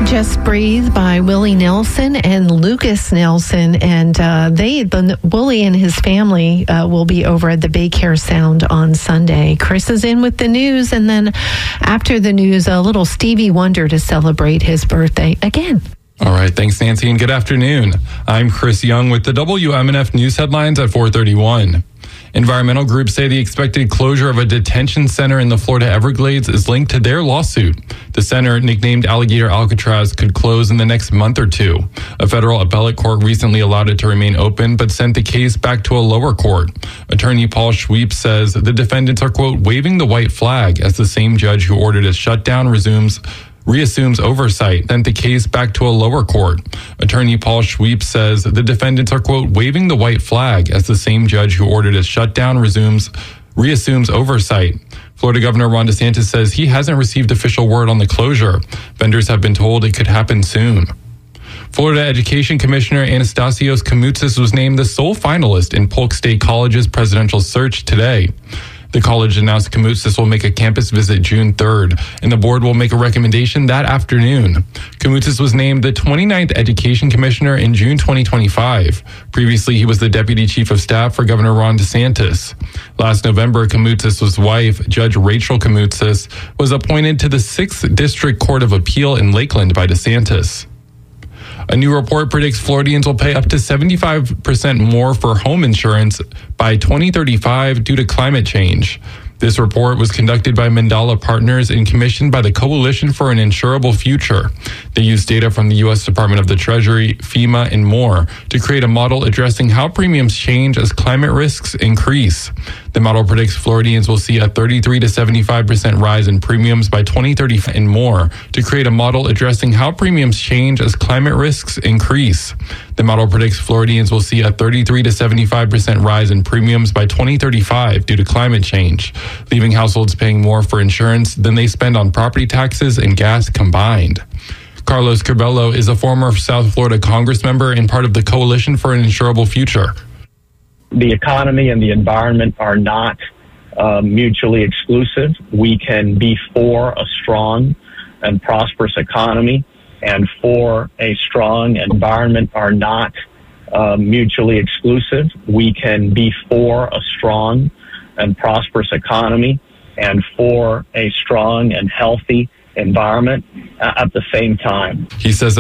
Just Breathe by Willie Nelson and Lucas Nelson. And Willie and his family will be over at the Baycare Sound on Sunday. Chris is in with the news. And then after the news, a little Stevie Wonder to celebrate his birthday again. All right. Thanks, Nancy, and good afternoon. I'm Chris Young with the WMNF News headlines at 4:31. Environmental groups say the expected closure of a detention center in the Florida Everglades is linked to their lawsuit. The center, nicknamed Alligator Alcatraz, could close in the next month or two. A federal appellate court recently allowed it to remain open, but sent the case back to a lower court. Attorney Paul Schweep says the defendants are, quote, waving the white flag as the same judge who ordered its shutdown reassumes oversight, sent the case back to a lower court. Attorney Paul Schweep says the defendants are, quote, waving the white flag as the same judge who ordered its shutdown reassumes oversight. Florida Governor Ron DeSantis says he hasn't received official word on the closure. Vendors have been told it could happen soon. Florida Education Commissioner Anastasios Koumoutsas was named the sole finalist in Polk State College's presidential search today. The college announced Koumoutsas will make a campus visit June 3rd, and the board will make a recommendation that afternoon. Koumoutsas was named the 29th Education Commissioner in June 2025. Previously, he was the Deputy Chief of Staff for Governor Ron DeSantis. Last November, Koumoutsas' wife, Judge Rachel Koumoutsas, was appointed to the 6th District Court of Appeal in Lakeland by DeSantis. A new report predicts Floridians will pay up to 75% more for home insurance by 2035 due to climate change. This report was conducted by Mandala Partners and commissioned by the Coalition for an Insurable Future. They used data from the U.S. Department of the Treasury, FEMA, and more to create a model addressing how premiums change as climate risks increase. The model predicts Floridians will see a 33 to 75% rise in premiums by 2030 and more to create a model addressing how premiums change as climate risks increase. The model predicts Floridians will see a 33 to 75% rise in premiums by 2035 due to climate change, leaving households paying more for insurance than they spend on property taxes and gas combined. Carlos Curbelo is a former South Florida Congress member and part of the Coalition for an Insurable Future. The economy and the environment are not mutually exclusive. We can be for a strong and prosperous economy and for a strong environment are not mutually exclusive. We can be for a strong and prosperous economy and for a strong and healthy environment at the same time. He says